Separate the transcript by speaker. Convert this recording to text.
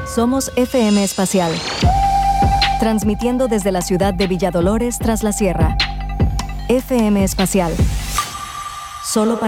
Speaker 1: Somos FM Espacial, transmitiendo desde la ciudad de Villa Dolores tras la Sierra. FM Espacial, solo para